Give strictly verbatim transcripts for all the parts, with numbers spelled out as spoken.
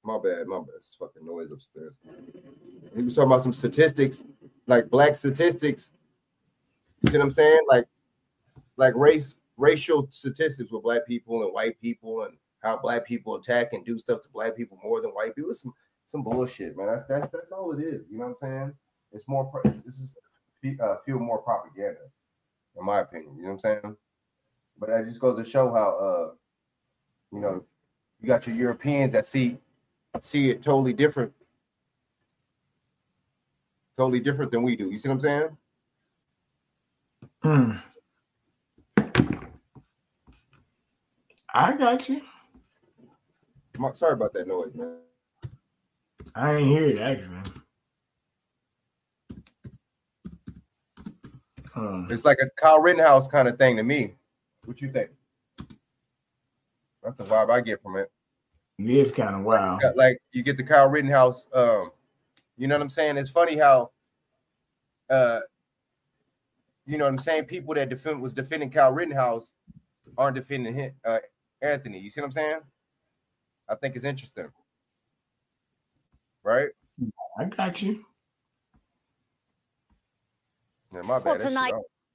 My bad, my bad. It's fucking noise upstairs. He was talking about some statistics, like black statistics. You see what I'm saying? Like, like race, racial statistics with black people and white people, and how black people attack and do stuff to black people more than white people. It's some some bullshit, man. That's that's that's all it is. You know what I'm saying? It's more. It's just uh, feel more propaganda, in my opinion. You know what I'm saying? But that just goes to show how, uh, you know, you got your Europeans that see see it totally different, totally different than we do. You see what I'm saying? Hmm. I got you. Sorry about that noise, man. I ain't hear it actually. Um, it's like a Kyle Rittenhouse kind of thing to me. What you think? That's the vibe I get from it. It is kind of wild. Like, like you get the Kyle Rittenhouse. Um, you know what I'm saying? It's funny how, uh, you know what I'm saying? People that defend was defending Kyle Rittenhouse aren't defending him, uh, Anthony. You see what I'm saying? I think it's interesting, right? I got you. Yeah, my bad. Well, tonight.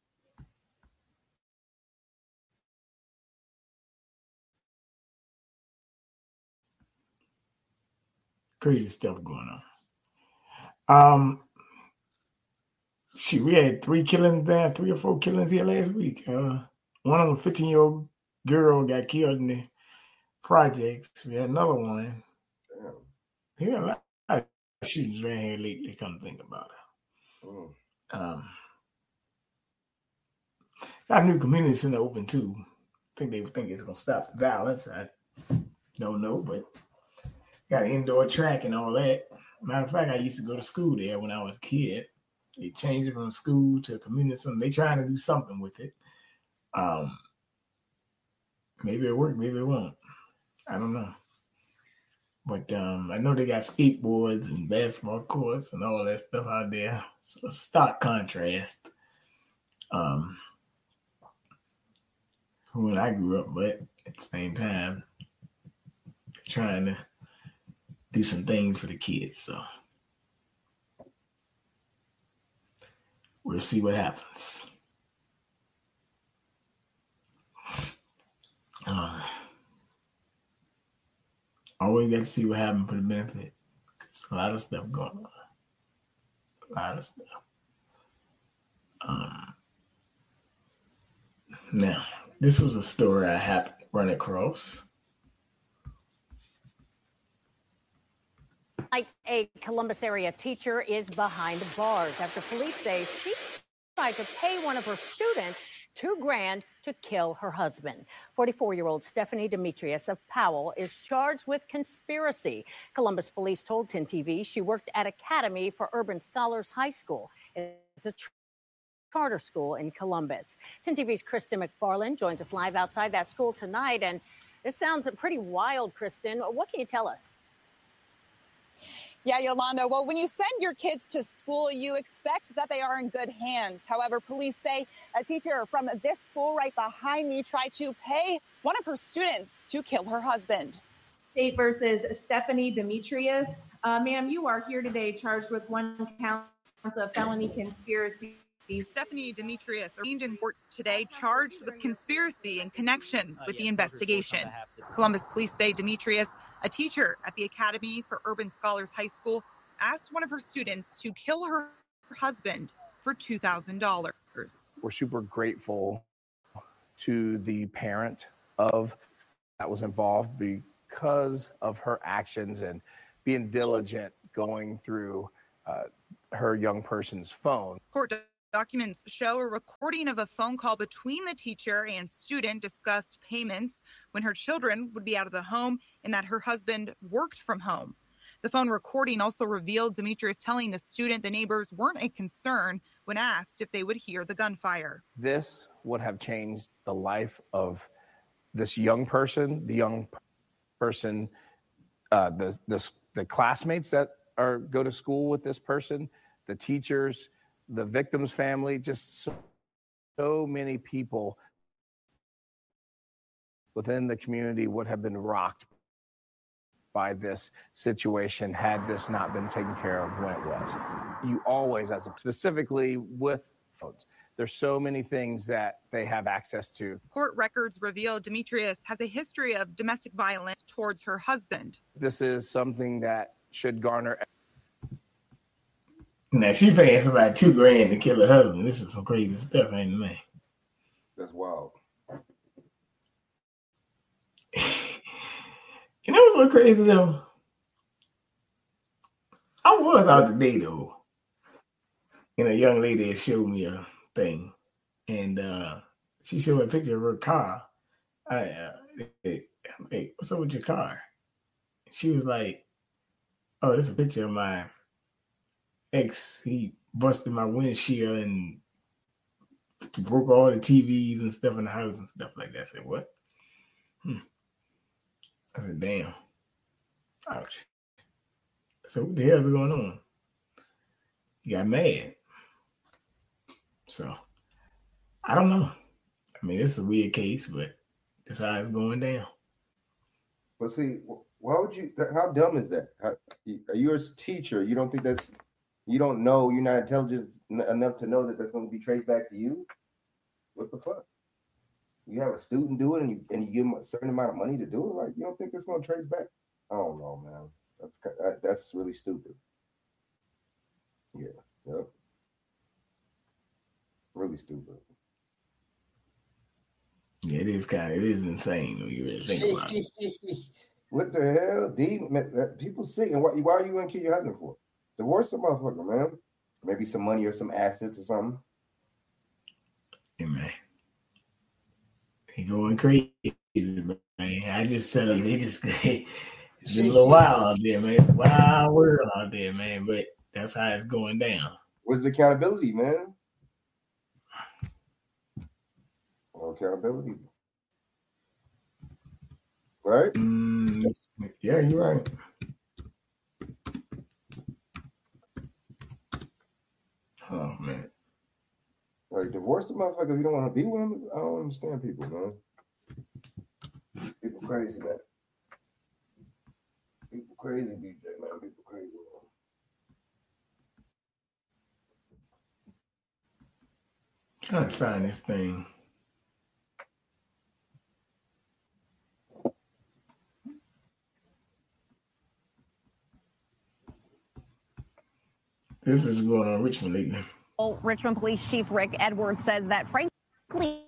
Crazy stuff going on. Um, see, we had three killings there, three or four killings here last week. Uh, one of them, fifteen-year-old girl got killed in the projects. We had another one. Damn. He had a lot of shootings around here lately, come to think about it. Mm. Um, got a new community center open too. I think they think it's gonna stop the violence. I don't know, but got an indoor track and all that. Matter of fact, I used to go to school there when I was a kid. They changed it from school to a community center. They trying to do something with it. Um, maybe it worked, maybe it won't. I don't know. But um, I know they got skateboards and basketball courts and all that stuff out there. So stark contrast. Um, when I grew up, but at the same time, trying to do some things for the kids. So we'll see what happens. Uh, always got to see what happens for the benefit. There's a lot of stuff going on. A lot of stuff. Um, now, this was a story I happened to run across. A Columbus area teacher is behind bars after police say she tried to pay one of her students two grand to kill her husband. forty-four-year-old Stephanie Demetrius of Powell is charged with conspiracy. Columbus police told ten T V she worked at Academy for Urban Scholars High School. It's a charter school in Columbus. ten T V's Kristen McFarland joins us live outside that school tonight. And this sounds pretty wild, Kristen. What can you tell us? Yeah, Yolanda. Well, when you send your kids to school, you expect that they are in good hands. However, police say a teacher from this school right behind me tried to pay one of her students to kill her husband. State versus Stephanie Demetrius. Uh, ma'am, you are here today charged with one count of felony conspiracy. Stephanie Demetrius arraigned in court today, charged with conspiracy in connection with the investigation. Columbus police say Demetrius, a teacher at the Academy for Urban Scholars High School, asked one of her students to kill her husband for two thousand dollars. We're super grateful to the parent of that was involved because of her actions and being diligent going through uh, her young person's phone. Court documents show a recording of a phone call between the teacher and student discussed payments when her children would be out of the home and that her husband worked from home. The phone recording also revealed Demetrius telling the student the neighbors weren't a concern when asked if they would hear the gunfire. This would have changed the life of this young person, the young person, uh, the, the the classmates that are go to school with this person, the teachers, the victim's family, just so, so many people within the community would have been rocked by this situation had this not been taken care of when it was. You always, as a, specifically with phones, there's so many things that they have access to. Court records reveal Demetrius has a history of domestic violence towards her husband. This is something that should garner. Now, she paying somebody two grand to kill her husband. This is some crazy stuff, ain't it, man? That's wild. You know what's so crazy, though? I was out today, though. And a young lady showed me a thing. And uh, she showed me a picture of her car. I, uh, hey, hey, what's up with your car? She was like, oh, this is a picture of my ex. He busted my windshield and broke all the T Vs and stuff in the house and stuff like that. I said, what? Hmm. I said, damn. Ouch. So what the hell's going on? He got mad. So, I don't know. I mean, it's a weird case, but that's how it's going down. But see, why would you, how dumb is that? How, you're a teacher. You don't think that's, you don't know, you're not intelligent enough to know that that's going to be traced back to you? What the fuck? You have a student do it and you and you give them a certain amount of money to do it? Like, you don't think it's going to trace back? I don't know, man. That's that, that's really stupid. Yeah, yep. Really stupid. Yeah, it is kind of, it is insane when you really think about it. What the hell? D, people sick. And why, why are you going to kill your husband for? Divorce the motherfucker, man. Maybe some money or some assets or something. Yeah, man. He going crazy, man. I just tell you, they just, it's been a little wild out there, man. It's a wild world out there, man. But that's how it's going down. Where's the accountability, man? No accountability. Right? Mm, yeah, you're right. Oh, man. Like, divorce the motherfucker if you don't want to be with him. I don't understand people, man. People crazy, man. People crazy, B J, man. People crazy, man. Trying to find this thing. This was going on in Richmond lately. Oh, Richmond Police Chief Rick Edwards says that, frankly,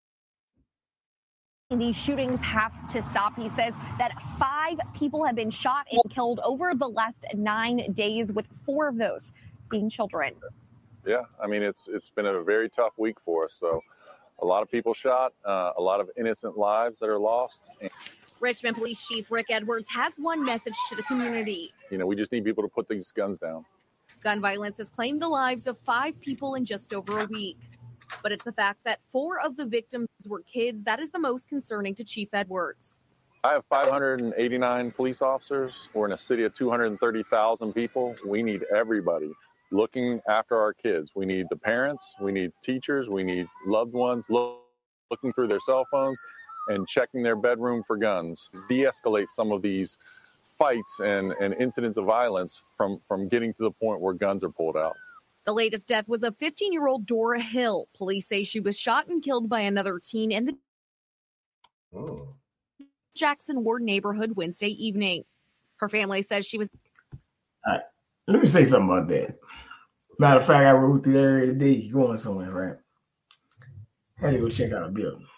these shootings have to stop. He says that five people have been shot and killed over the last nine days, with four of those being children. Yeah, I mean, it's it's been a very tough week for us. So a lot of people shot, uh, a lot of innocent lives that are lost. Richmond Police Chief Rick Edwards has one message to the community. You know, we just need people to put these guns down. Gun violence has claimed the lives of five people in just over a week. But it's the fact that four of the victims were kids that is the most concerning to Chief Edwards. I have five hundred eighty-nine police officers. We're in a city of two hundred thirty thousand people. We need everybody looking after our kids. We need the parents, we need teachers, we need loved ones look, looking through their cell phones and checking their bedroom for guns. De-escalate some of these fights and, and incidents of violence from, from getting to the point where guns are pulled out. The latest death was a fifteen-year-old Dora Hill. Police say she was shot and killed by another teen in the oh. Jackson Ward neighborhood Wednesday evening. Her family says she was... All right. Let me say something about that. Matter of fact, I rode through there today. You going somewhere, right? Had to go check out a building.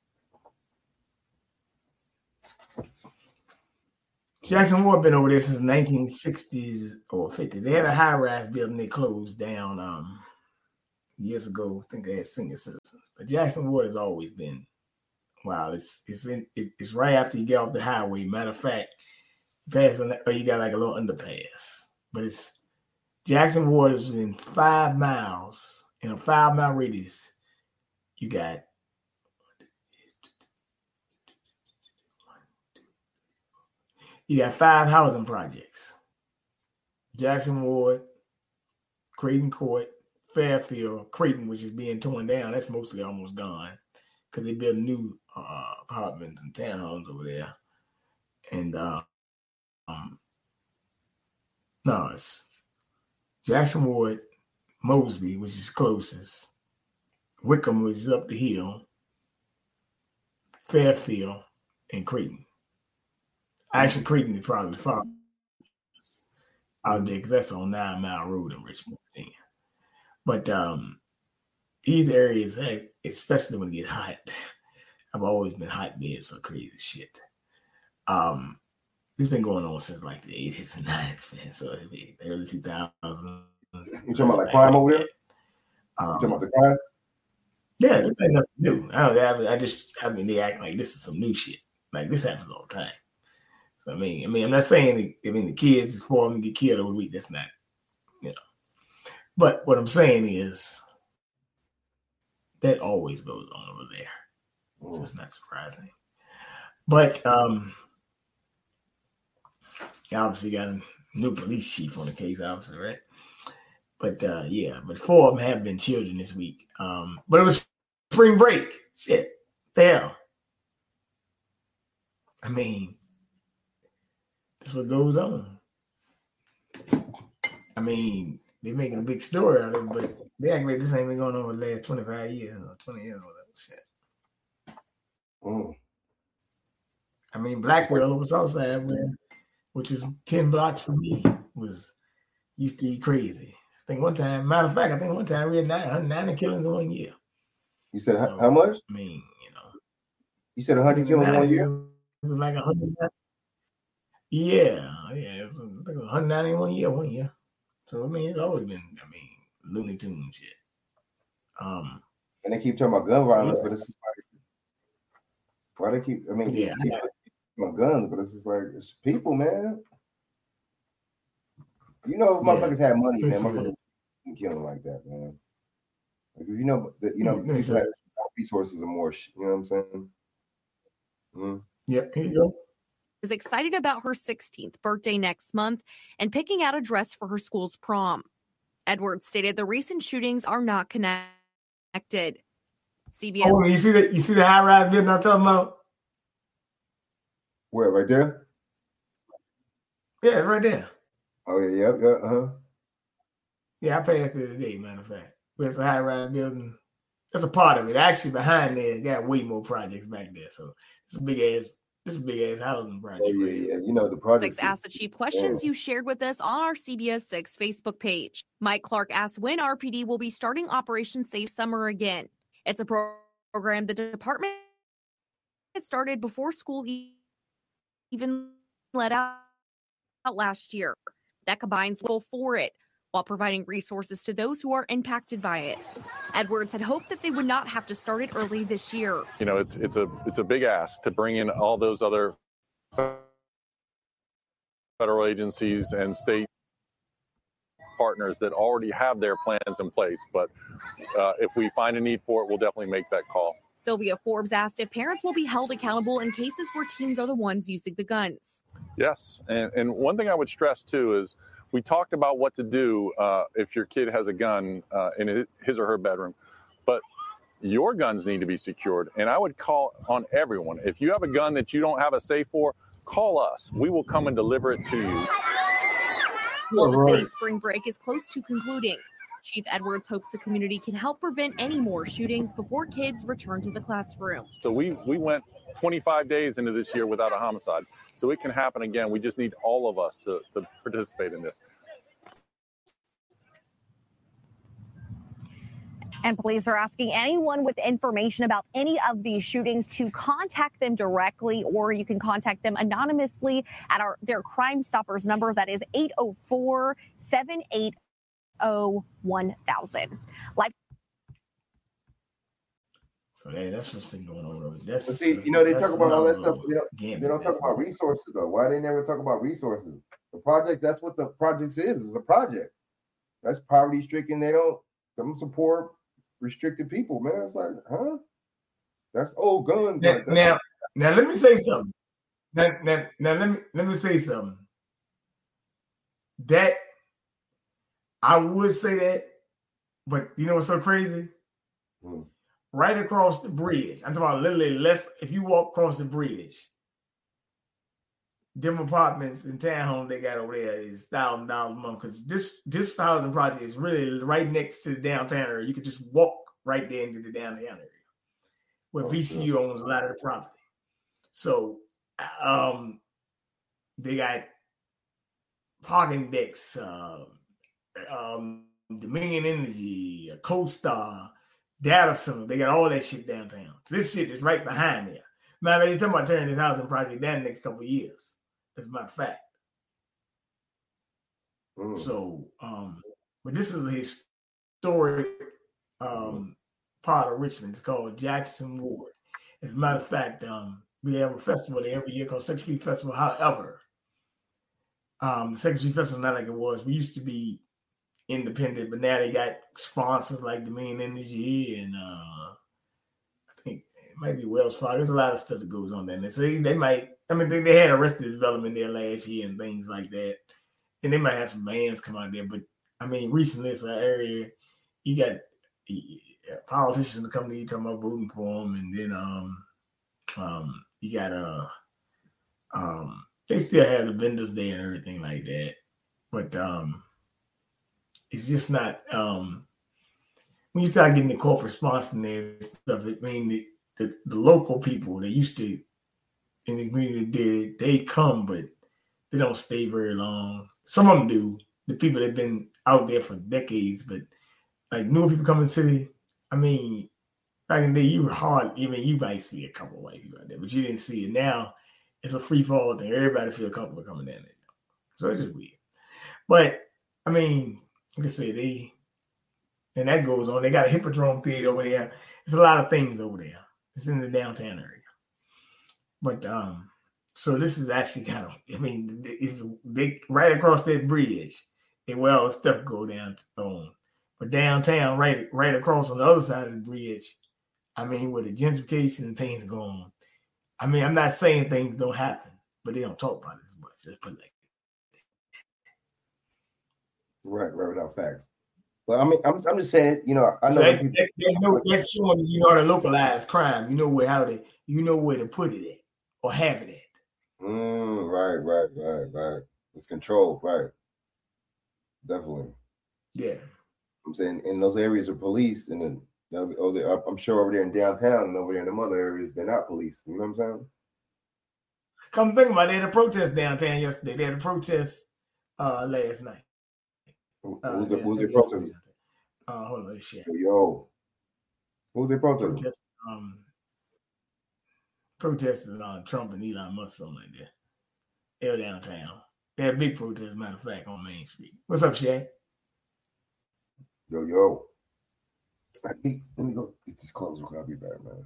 Jackson Ward been over there since the nineteen sixties or fifties. They had a high-rise building they closed down um, years ago. I think they had senior citizens. But Jackson Ward has always been, wow, it's it's in, it's right after you get off the highway. Matter of fact, pass on that, or you got like a little underpass. But it's Jackson Ward is in five miles, in a five-mile radius. You got You got five housing projects. Jackson Ward, Creighton Court, Fairfield, Creighton, which is being torn down. That's mostly almost gone because they built new uh, apartments and townhomes over there. And uh, um, no, it's Jackson Ward, Mosby, which is closest. Wickham, which is up the hill. Fairfield, and Creighton. Actually, Creighton is probably the farthest out there because that's on Nine Mile Road in Richmond. But um, these areas, especially when it gets hot, I've always been hotbeds for crazy shit. Um, it's been going on since like the eighties and nineties, man. So the early two thousands. You talking about like crime over there? Um, you talking about the crime? Yeah, this ain't nothing new. I, don't, I, I just, I mean, they act like this is some new shit. Like this happens all the time. So I mean, I mean, I'm not saying that, I mean the kids is for them to get killed over the week. That's not, you know. But what I'm saying is that always goes on over there. Mm. So it's not surprising. But um, you obviously got a new police chief on the case, obviously, right? But uh, yeah, but four of them have been children this week. Um, but it was spring break. Shit. The hell. I mean, that's what goes on. I mean, they're making a big story out of it, but they act like this ain't been going on for the last twenty-five years or twenty years or whatever shit. Mm. I mean, Blackwell over Southside, where, which is ten blocks from me, was used to be crazy. I think one time, matter of fact, I think one time we had nine hundred ninety killings in one year. You said so, how much? I mean, you know. You said one hundred killings in one year? It was like one hundred. Yeah, yeah. It was, I think it was one hundred ninety in one year, one year. So, I mean, it's always been, I mean, Looney Tunes shit. Um, and they keep talking about gun violence, yeah. But it's just like, why they keep, I mean, yeah, keep on guns, but it's just like, it's people, man. You know, if motherfuckers yeah. have money, man, motherfuckers can kill them like that, man. Like, you know, the, you know, mm-hmm. people have more resources and more, you know what I'm saying? Mm-hmm. Yep, here you go. Is excited about her sixteenth birthday next month and picking out a dress for her school's prom. Edwards stated the recent shootings are not connected. C B S. Oh, you see that? You see the high-rise building I'm talking about? Where, right there? Yeah, right there. Oh yeah, yeah, yeah, uh-huh. Yeah, I passed it today, matter of fact. It's a high-rise building. That's a part of it. Actually, behind there, got way more projects back there. So it's a big ass, this is a big ass housing project. Oh, yeah, yeah. You know the project. Six asked the chief questions yeah. you shared with us on our C B S six Facebook page. Mike Clark asked when R P D will be starting Operation Safe Summer again. It's a pro- program the department had started before school even let out last year. That combines little for it while providing resources to those who are impacted by it. Edwards had hoped that they would not have to start it early this year. You know, it's it's a it's a big ask to bring in all those other federal agencies and state partners that already have their plans in place. But uh, if we find a need for it, we'll definitely make that call. Sylvia Forbes asked if parents will be held accountable in cases where teens are the ones using the guns. Yes, and, and one thing I would stress too is we talked about what to do uh, if your kid has a gun uh, in his or her bedroom, but your guns need to be secured. And I would call on everyone. If you have a gun that you don't have a safe for, call us. We will come and deliver it to you. Well, the city's spring break is close to concluding. Chief Edwards hopes the community can help prevent any more shootings before kids return to the classroom. So we, we went twenty-five days into this year without a homicide. So it can happen again. We just need all of us to, to participate in this. And police are asking anyone with information about any of these shootings to contact them directly, or you can contact them anonymously at our their Crime Stoppers number. That is eight oh four, seven eight oh, one thousand. Live. So hey, that's what's been going on. That's, but see, you know, they talk about all that stuff. You know, they don't talk about resources though. Why they never talk about resources? The project, that's what the project is, is a project. That's poverty stricken. They don't them support restricted people, man. It's like, huh? That's old guns. Now, like, that's now, now let me say something. Now, now, now let me let me say something. That I would say that, but you know what's so crazy? Hmm. Right across the bridge. I'm talking about literally less. If you walk across the bridge, them apartments and townhomes they got over there is thousand dollars a month because this this housing project is really right next to the downtown area. You could just walk right there into the downtown area where oh, V C U sure. owns a lot of the property. So um, they got parking decks, uh, um, Dominion Energy, CoStar, data center. They got all that shit downtown. So this shit is right behind there. Now they're talking about tearing this housing project down the next couple of years. As a matter of fact. Mm. So, um, but this is a historic um, part of Richmond. It's called Jackson Ward. As a matter of fact, um, we have a festival there every year called Second Street Festival. However, um, the Second Street Festival not like it was. We used to be independent, but now they got sponsors like Dominion Energy and uh, I think it might be Wells Fargo. There's a lot of stuff that goes on there. And so they might. I mean, they, they had Arrested Development there last year and things like that. And they might have some bands come out there. But, I mean, recently it's an area, you got politicians come to you talking about voting for them. And then um, um, you got, uh, um, they still have the vendors there and everything like that. But um, it's just not, um, when you start getting the corporate sponsor and there stuff, I mean, the, the, the local people, they used to, in the community did, they come, but they don't stay very long. Some of them do. The people that have been out there for decades, but like newer people come in the city, I mean, back in the day, you were hard. I mean, you might see a couple of white people out there, but you didn't see it. Now it's a free fall thing. Everybody feel comfortable coming down there. So it's just weird. But I mean, like I said, they and that goes on. They got a Hippodrome theater over there. There's a lot of things over there. It's in the downtown area. But um, so this is actually kind of, I mean, it's big right across that bridge. And where all the stuff go down on. But downtown, right, right across on the other side of the bridge, I mean, where the gentrification and things go on. I mean, I'm not saying things don't happen, but they don't talk about it as much. Let's put it like right, right, without facts. Well, I mean, I'm, I'm just saying it. You know, I know so that, people, that, that, know, that's showing you know how to localize crime. You know where how to, you know where to put it at or have it at. Mm, right, right, right, right. It's controlled, right? Definitely. Yeah. I'm saying in those areas of police, and then oh, I'm sure over there in downtown and over there in the other areas, they're not police. You know what I'm saying? Come think about it. They had a protest downtown yesterday. They had a protest uh, last night. Who uh, was the who's the protest? Uh, hold on, shit. Yo, who's the protest? Protest, um, protesting on Trump and Elon Musk, something like that. They were downtown. They had a big protest, matter of fact, on Main Street. What's up, Shay? Yo, yo. I need, let me go get this clothes. I'll be back, man.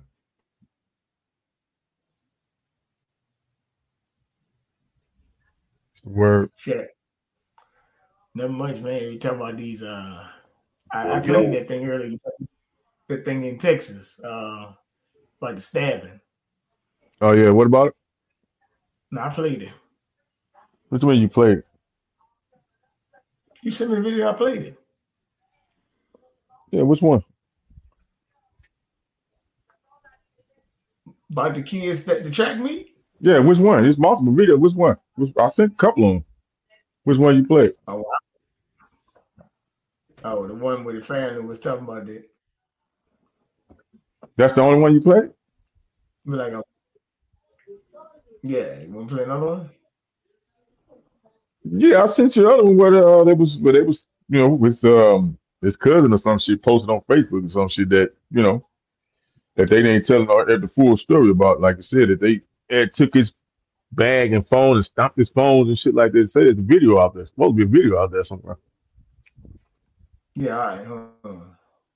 Word. Shit. Not much, man. You talk about these. Uh, I, I played that thing earlier. That thing in Texas, uh, about the stabbing. Oh yeah, what about it? No, I played it. Which one you played? You sent me the video. I played it. Yeah, which one? About the kids that the track meet? Yeah, which one? It's multiple videos. Which one? Which, I sent a couple of them. Which one you played? Oh, wow. Oh, the one where the family was talking about it. That's the only one you played? Be like, a, yeah, you want to play another one? Yeah, I sent you the other one where uh, they was where they was, you know, with um his cousin or some shit posted on Facebook or some shit that, you know, that they didn't tell him the full story about. Like I said, that they had took his bag and phone and stomped his phones and shit like that. Say there's a video out there. Supposed to be a video out there somewhere. Yeah, all right. Hold on.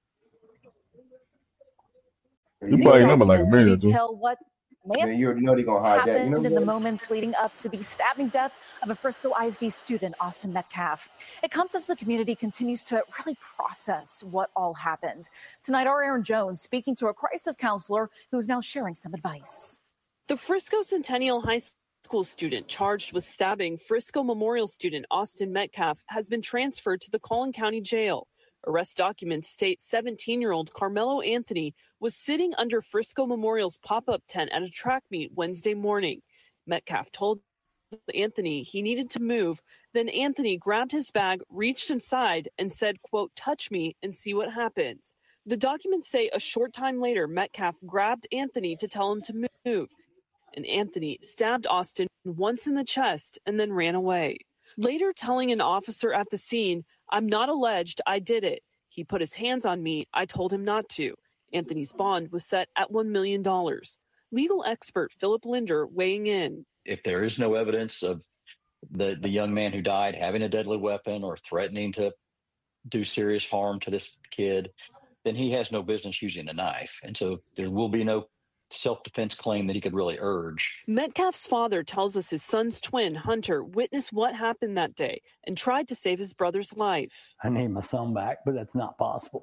You probably remember like a minute or two. Tell what Man, you already know they're gonna hide that. You know, in the moments leading up to the stabbing death of a Frisco I S D student, Austin Metcalf. It comes as the community continues to really process what all happened. Tonight, our Aaron Jones speaking to a crisis counselor who's now sharing some advice. The Frisco Centennial High School student charged with stabbing Frisco Memorial student Austin Metcalf has been transferred to the Collin County Jail. Arrest documents state seventeen-year-old Carmelo Anthony was sitting under Frisco Memorial's pop-up tent at a track meet Wednesday morning. Metcalf told Anthony he needed to move. Then Anthony grabbed his bag, reached inside, and said, quote, touch me and see what happens. The documents say a short time later, Metcalf grabbed Anthony to tell him to move. And Anthony stabbed Austin once in the chest and then ran away. Later telling an officer at the scene, I'm not alleged, I did it. He put his hands on me, I told him not to. Anthony's bond was set at one million dollars. Legal expert Philip Linder weighing in. If there is no evidence of the, the young man who died having a deadly weapon or threatening to do serious harm to this kid, then he has no business using a knife. And so there will be no self-defense claim that he could really urge. Metcalf's father tells us his son's twin, Hunter, witnessed what happened that day and tried to save his brother's life. I need my son back, but that's not possible.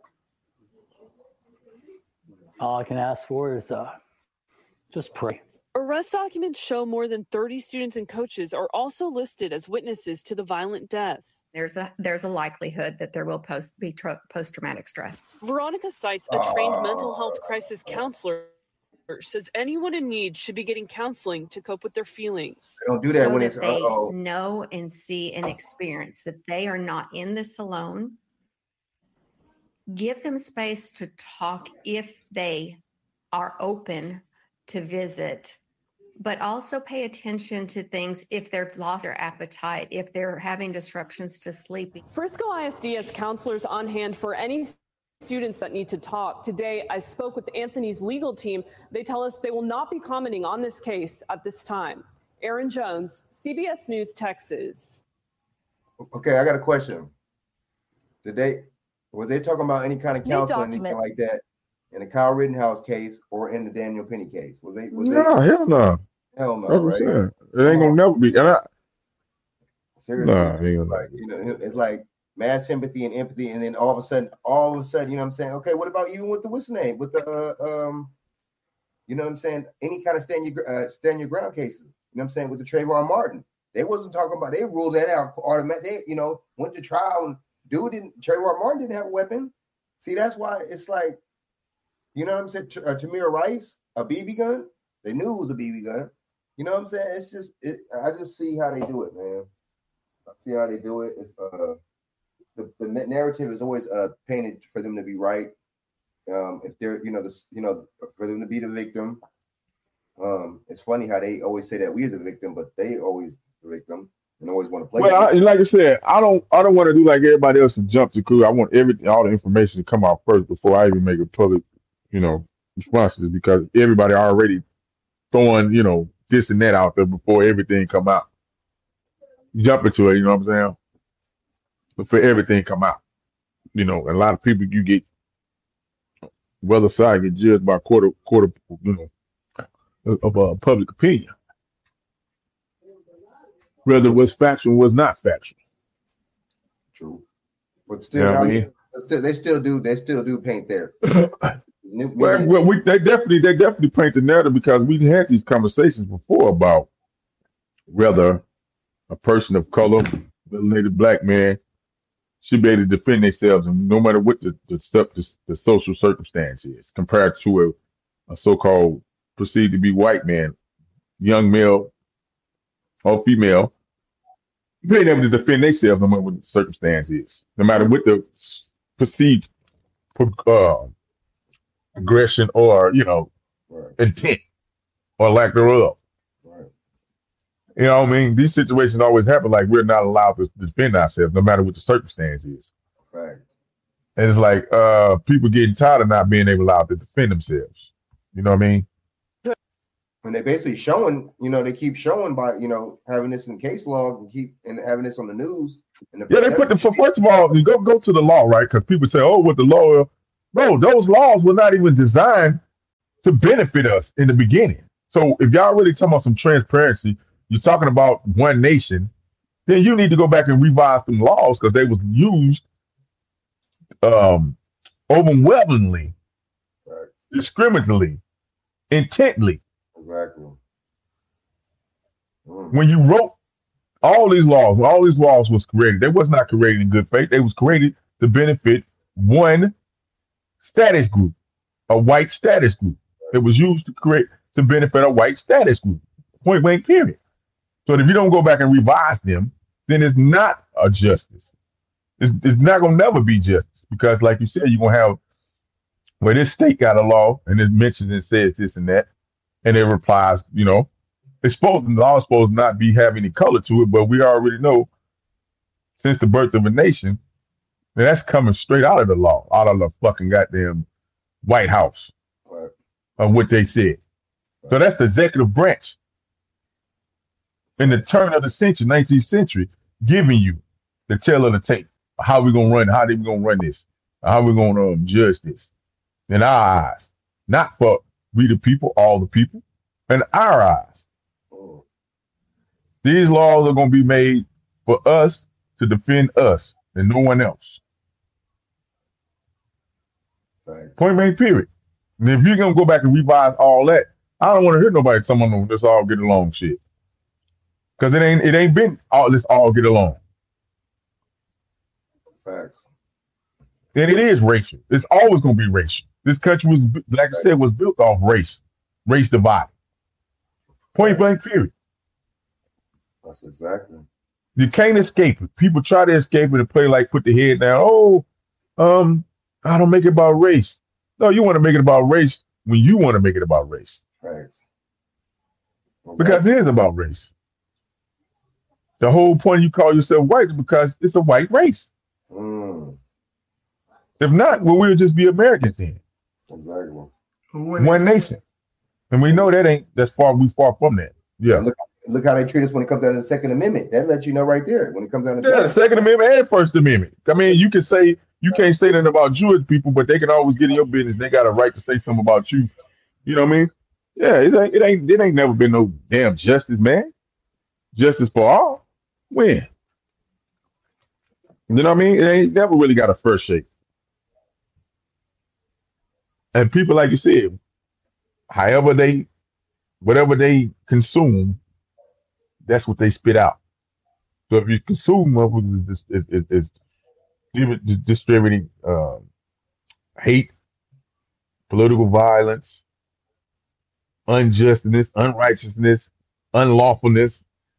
All I can ask for is uh, just pray. Arrest documents show more than thirty students and coaches are also listed as witnesses to the violent death. There's a there's a likelihood that there will post be tr- post-traumatic stress. Veronica cites a trained mental health crisis counselor, says anyone in need should be getting counseling to cope with their feelings. They don't do that so when that it's they uh-oh. know and see and experience that they are not in this alone. Give them space to talk if they are open to visit, but also pay attention to things if they've lost their appetite, if they're having disruptions to sleeping. Frisco I S D has counselors on hand for any students that need to talk. Today, I spoke with Anthony's legal team. They tell us they will not be commenting on this case at this time. Aaron Jones, C B S News, Texas. Okay, I got a question. Did they, was they talking about any kind of counseling, anything like that, in the Kyle Rittenhouse case or in the Daniel Penny case? Was they? Was No, they, hell no. Hell no, That's what I'm right? saying. It ain't gonna never be. And I, Seriously, Nah, it ain't gonna like, you know, it's like mad sympathy and empathy, and then all of a sudden, all of a sudden, you know what I'm saying? Okay, what about even with the what's the name? With the uh, um, you know what I'm saying? Any kind of stand your uh, stand your ground cases. You know what I'm saying? With the Trayvon Martin, they wasn't talking about. They ruled that out automatic. They, you know, went to trial and dude didn't. Trayvon Martin didn't have a weapon. See, that's why it's like, you know what I'm saying? T- uh, Tamir Rice, a B B gun. They knew it was a B B gun. You know what I'm saying? It's just, it, I just see how they do it, man. I see how they do it. It's uh, the, the narrative is always uh painted for them to be right. Um, if they're, you know, the, you know, for them to be the victim. Um, it's funny how they always say that we're the victim, but they always the victim and always want to play. well, I, like I said, I don't, I don't want to do like everybody else and jump to conclusion. I want everything, all the information to come out first before I even make a public, you know, responses, because everybody already throwing, you know, this and that out there before everything come out. Jump into it, you know what I'm saying? But for everything come out, you know, a lot of people you get, whether side get judged by quarter, quarter, you know, of uh, public opinion. Whether it was factual or was not factual. True, but still, Yeah, I I mean- mean, still, they still do, they still do paint there. Well, well, we they definitely they definitely paint the narrative, because we had these conversations before about whether a person of color, melanated black man, should be able to defend themselves, and no matter what the the, sub- the, the social circumstance is, compared to a, a so-called perceived to be white man, young male or female, being able to defend themselves no matter what the circumstance is, no matter what the s- perceived uh, aggression or, you know, intent or lack thereof. You know what I mean? These situations always happen like we're not allowed to defend ourselves no matter what the circumstance is. Right. And it's like uh, people getting tired of not being able allowed to defend themselves. You know what I mean? And they basically showing, you know, they keep showing by, you know, having this in case log and keep and having this on the news. And the Yeah, they put the for first of all, you go go to the law, right? Because people say, "Oh, what the law?" No, those laws were not even designed to benefit us in the beginning. So if y'all really talking about some transparency, you're talking about one nation, then you need to go back and revise some laws, because they was used um, overwhelmingly, discriminately, intently. Exactly. When you wrote all these laws, when all these laws was created, they was not created in good faith. They was created to benefit one status group, a white status group. It was used to create to benefit a white status group. Point blank, period. So if you don't go back and revise them, then it's not a justice. It's, it's not going to never be justice because, like you said, you're going to have, well, this state got a law and it mentions and says this and that, and it replies, you know, it's supposed, the law is supposed to not be have any color to it, but we already know since the birth of a nation, and that's coming straight out of the law, out of the fucking goddamn White House, right, of what they said. Right. So that's the executive branch in the turn of the century, nineteenth century, giving you the tail of the tape. How we gonna run? How they gonna run this? How we gonna um, judge this? In our eyes, not for we the people, all the people, in our eyes. Oh. These laws are gonna be made for us to defend us and no one else. Right. Point blank, period. And if you're gonna go back and revise all that, I don't want to hear nobody tell me no, let's all get along shit. Because it ain't it ain't been all let's all get along. Facts. And it is racial. It's always gonna be racial. This country was, like I said, was built off race, race divide. Point blank, period. That's exactly. You can't escape it. People try to escape it and play like put the head down. Oh, um, I don't make it about race. No, you want to make it about race when you want to make it about race. Right. Okay. Because it is about race. The whole point you call yourself white is because it's a white race. Mm. If not, well, we'll just be Americans then. Exactly. One nation. And we know that ain't that's far we far from that. Yeah. Look, look how they treat us when it comes down to the Second Amendment. That lets you know right there when it comes down to yeah, the Second Amendment and First Amendment. I mean, you can say you can't say nothing about Jewish people, but they can always get in your business. They got a right to say something about you. You know what I mean? Yeah, it ain't it ain't it ain't never been no damn justice, man. Justice for all. When? You know what I mean? It ain't never really got a first shake. And people, like you said, however they, whatever they consume, that's what they spit out. So if you consume is is, is, is distributing uh, hate, political violence, unjustness, unrighteousness, unlawfulness,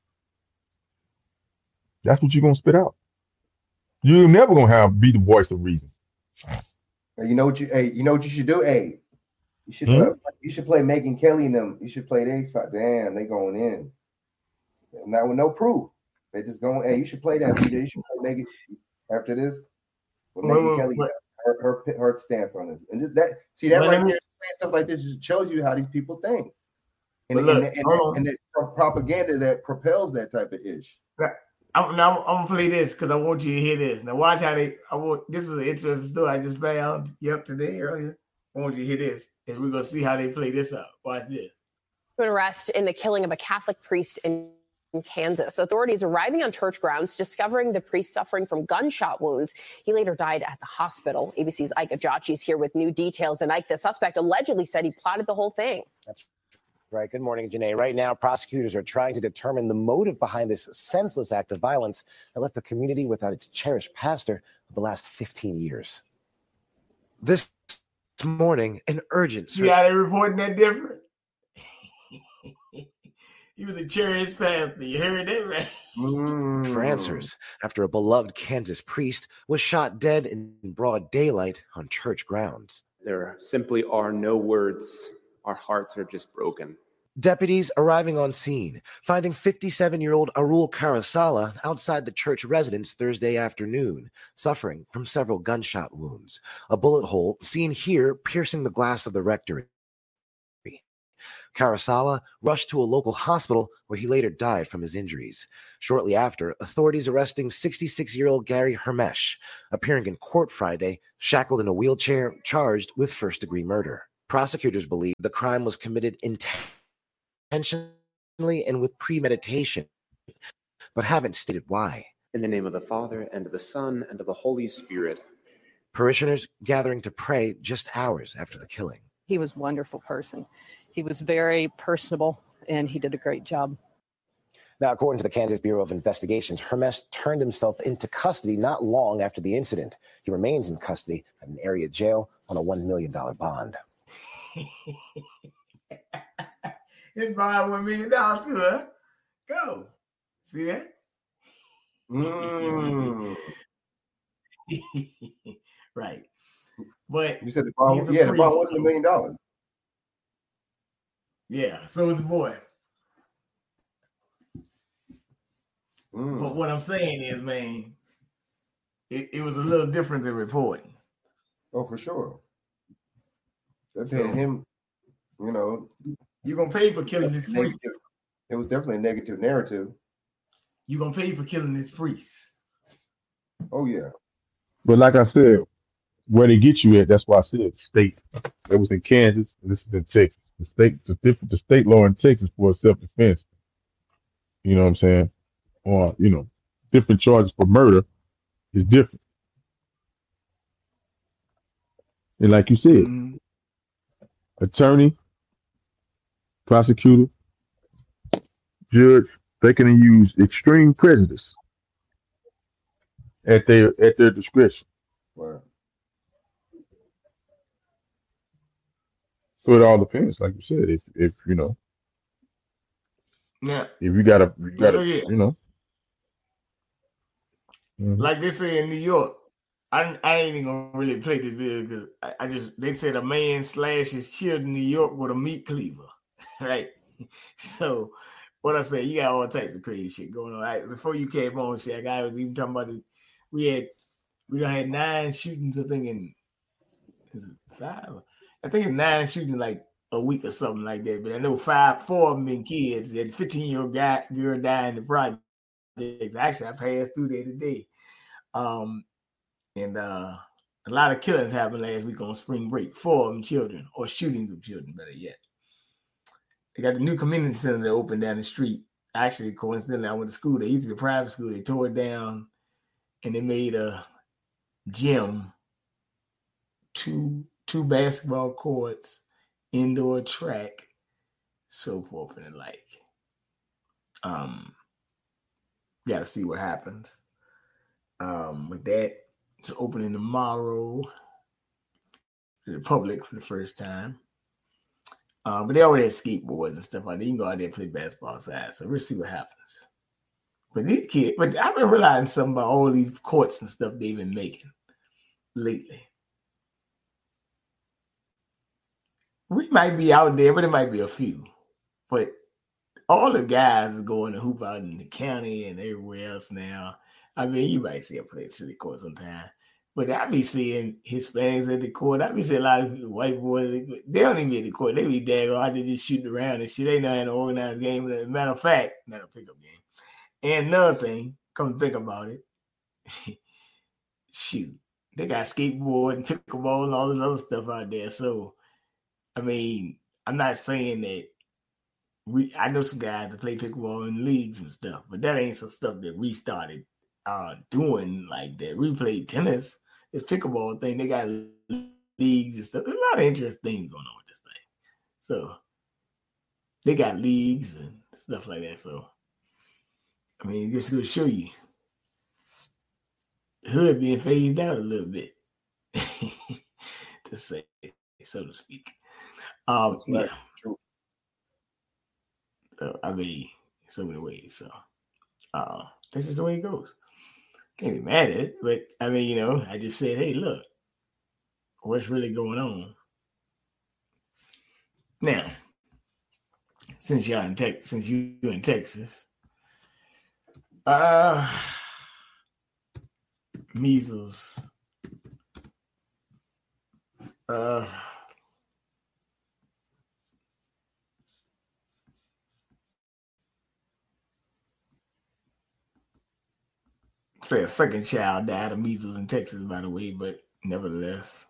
that's what you're gonna spit out. You're never gonna have be the voice of reason. You know what you hey, you know what you should do? Hey, you should Hmm? uh, you should play Megyn Kelly and them. You should play they side. Damn, they going in. Not with no proof. They just going, hey, you should play that. You should play Megyn after this. With Wait, Megyn wait, Kelly, wait. her, her her stance on this. And just that see that Wait, right let me- there, stuff like this just shows you how these people think. And, But look, and, and, hold and, on. and the propaganda that propels that type of ish. I'm, now I'm, I'm gonna play this because I want you to hear this. Now watch how they. I want this is an interesting story I just found yesterday earlier. I want you to hear this, and we're gonna see how they play this up. Watch this. An arrest in the killing of a Catholic priest in Kansas. Authorities arriving on church grounds, discovering the priest suffering from gunshot wounds. He later died at the hospital. A B C's Ike Ajachi is here with new details. And Ike, the suspect allegedly said he plotted the whole thing. That's right. Good morning, Janae. Right now, prosecutors are trying to determine the motive behind this senseless act of violence that left the community without its cherished pastor for the last fifteen years. This morning, an urgent See how they reporting that different? He was a cherished pastor. You heard that right? for answers after a beloved Kansas priest was shot dead in broad daylight on church grounds. There simply are no words. Our hearts are just broken. Deputies arriving on scene, finding fifty-seven-year-old Arul Karasala outside the church residence Thursday afternoon, suffering from several gunshot wounds. A bullet hole seen here piercing the glass of the rectory. Karasala rushed to a local hospital where he later died from his injuries. Shortly after, authorities arresting sixty-six-year-old Gary Hermesh, appearing in court Friday, shackled in a wheelchair, charged with first-degree murder. Prosecutors believe the crime was committed intentionally and with premeditation, but haven't stated why. In the name of the Father, and of the Son, and of the Holy Spirit. Parishioners gathering to pray just hours after the killing. He was a wonderful person. He was very personable, and he did a great job. Now, according to the Kansas Bureau of Investigations, Hermes turned himself into custody not long after the incident. He remains in custody at an area jail on a one million dollars bond. His bond one million dollars to her. Go. See that? Mm. Right. But you said the bond, he's a yeah, the bond priest, wasn't a so- million dollars. Yeah, so is the boy. Mm. But what I'm saying is, man, it, it was a little different than reporting. Oh, for sure. They're So- paying him, you know. You're gonna pay for killing this priest. Negative. It was definitely a negative narrative. You're gonna pay for killing this priest. Oh yeah. But like I said, where they get you at, that's why I said state. That was in Kansas, and this is in Texas. The state, the different, the state law in Texas for self-defense. You know what I'm saying? Or you know, different charges for murder is different. And like you said, Mhm. attorney, prosecutor, judge, they can use extreme prejudice at their at their discretion. Wow. So it all depends, like you said. If if you know, Yeah. if you gotta, you gotta, Look here. you know. Mhm. Like they say in New York, I I ain't even gonna really play this video because I, I just they said a man slashed his children in New York with a meat cleaver, right? So what I say, you got all types of crazy shit going on. Right? Before you came on, Shaq, I was even talking about it. We had we done had nine shootings. I think in is it five? I think it's nine shootings like a week or something like that. But I know five, four of them been kids. And fifteen year old guy girl died in the project. Actually, I passed through there today. Um, and uh, a lot of killings happened last week on spring break. Four of them children, or shootings of children, better yet. They got the new community center that opened down the street. Actually, coincidentally, I went to school. They used to be a private school. They tore it down, and they made a gym, two two basketball courts, indoor track, so forth and the like. Um, got to see what happens. Um, with that, it's opening tomorrow to the public for the first time. Uh, but they already had skateboards and stuff like that. You can go out there and play basketball outside. So we'll see what happens. But these kids, but I've been realizing something about all these courts and stuff they've been making lately. We might be out there, but it might be a few. But all the guys is going to hoop out in the county and everywhere else now. I mean, you might see a play at city court sometime. But I be seeing Hispanics at the court. I be seeing a lot of white boys. They don't even be at the court. They be daggone out there just shooting around and shit. They know how to organize game. Matter of fact, not a pickup game. And another thing, come to think about it, shoot, they got skateboard and pickleball and all this other stuff out there. So, I mean, I'm not saying that we. I know some guys that play pickleball in leagues and stuff, but that ain't some stuff that we started uh, doing like that. We played tennis. This pickleball thing, they got leagues and stuff. There's a lot of interesting things going on with this thing. So they got leagues and stuff like that. So I mean, just going to show you the hood being phased out a little bit, to say, so to speak. Um, yeah. True. So, I mean, so many ways. So uh, that's just the way it goes. Can't be mad at it, but I mean, you know, I just said, hey, look, what's really going on? Now, since y'all in Texas, since you in Texas, uh, measles, uh, say a second child died of measles in Texas, by the way, but nevertheless.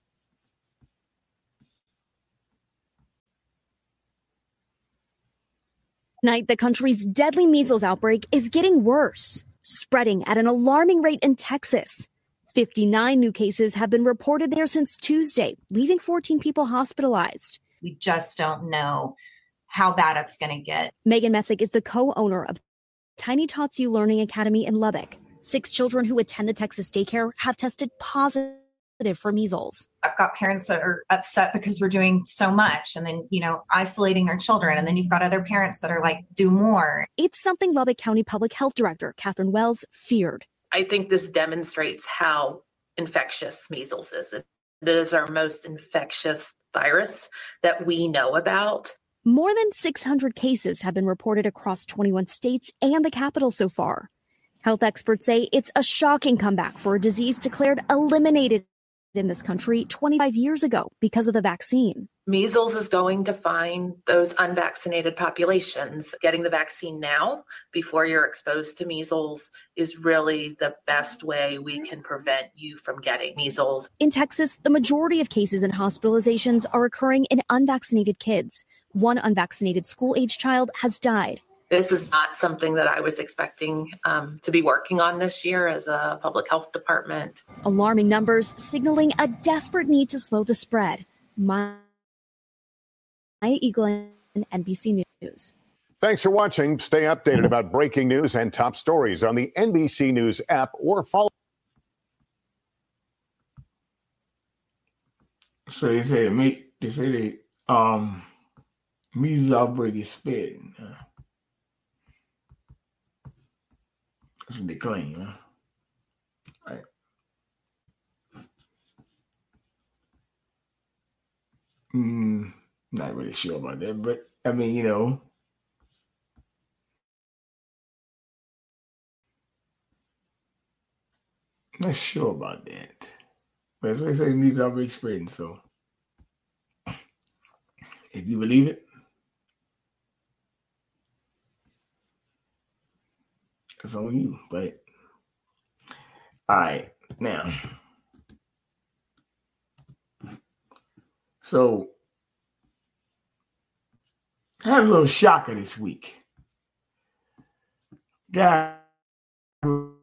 Tonight, the country's deadly measles outbreak is getting worse, spreading at an alarming rate in Texas. fifty-nine new cases have been reported there since Tuesday, leaving fourteen people hospitalized. We just don't know how bad it's going to get. Megan Messick is the co-owner of Tiny Tots U Learning Academy in Lubbock. Six children who attend the Texas daycare have tested positive for measles. I've got parents that are upset because we're doing so much and then, you know, isolating their children. And then you've got other parents that are like, do more. It's something Lubbock County Public Health Director Catherine Wells feared. I think this demonstrates how infectious measles is. It is our most infectious virus that we know about. More than six hundred cases have been reported across twenty-one states and the capital so far. Health experts say it's a shocking comeback for a disease declared eliminated in this country twenty-five years ago because of the vaccine. Measles is going to find those unvaccinated populations. Getting the vaccine now before you're exposed to measles is really the best way we can prevent you from getting measles. In Texas, the majority of cases and hospitalizations are occurring in unvaccinated kids. One unvaccinated school-age child has died. This is not something that I was expecting um, to be working on this year as a public health department. Alarming numbers signaling a desperate need to slow the spread. Maya Eaglin, N B C News. Thanks for watching. Stay updated about breaking news and top stories on the N B C News app or follow. So they say me. They say they um measles outbreak is spreading. Uh, that's what they claim. Huh? All right. Mm, not really sure about that, but I mean, you know, not sure about that. But that's what they say measles outbreak spreading. So if you believe it, it's on you. But all right, now, so I had a little shocker this week. Guy who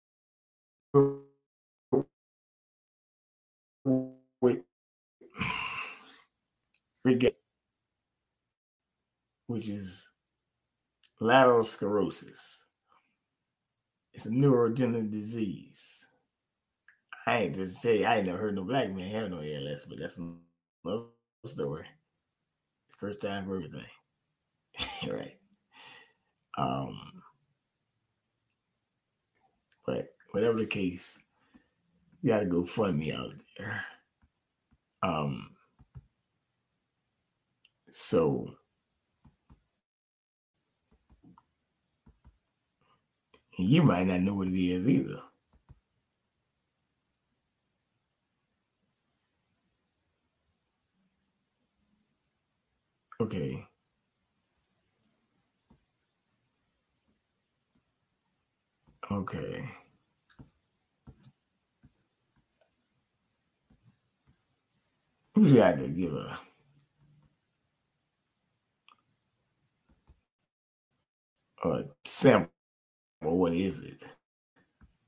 with Rickets, which is lateral sclerosis. It's a neurodegenerative disease. I ain't just say I ain't never heard no black man have no A L S, but that's another story. First time for everything. Right. Um, but whatever the case, you gotta go fund me out there. Um, so you might not know what it is either. Okay. Okay. We got to give a a sample. What is it?